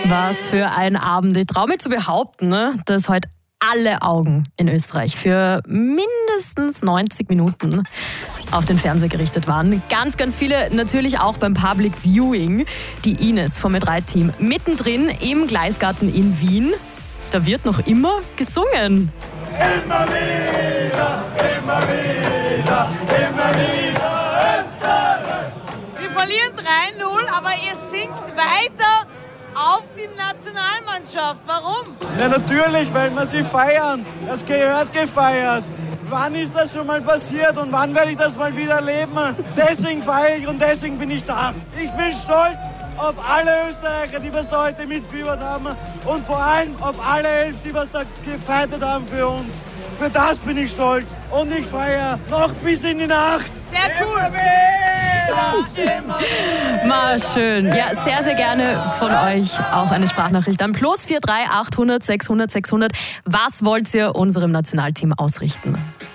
Was für ein Abend. Ich traue mich zu behaupten, ne, dass heute alle Augen in Österreich für mindestens 90 Minuten auf den Fernseher gerichtet waren. Ganz, ganz viele natürlich auch beim Public Viewing. Die Ines vom Ö3-Team mittendrin im Gleisgarten in Wien. Da wird noch immer gesungen. Immer wieder, immer wieder, immer wieder Österreich. Wir verlieren 3-0, aber ihr singt weiter auf die Nationalmannschaft. Warum? Ja, natürlich, weil wir sie feiern. Das gehört gefeiert. Wann ist das schon mal passiert und wann werde ich das mal wieder erleben? Deswegen feiere ich und deswegen bin ich da. Ich bin stolz auf alle Österreicher, die was da heute mitgefiebert haben und vor allem auf alle 11, die was da gefeitet haben für uns. Für das bin ich stolz und ich feiere noch bis in die Nacht. Sehr cool. Mal schön. Ja, sehr, sehr gerne von euch auch eine Sprachnachricht an +43 800 600 600. Was wollt ihr unserem Nationalteam ausrichten?